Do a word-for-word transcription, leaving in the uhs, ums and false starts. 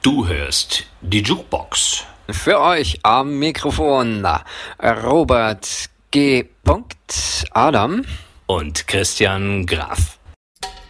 Du hörst die Jukebox. Für euch am Mikrofon Robert G. Adam und Christian Graf.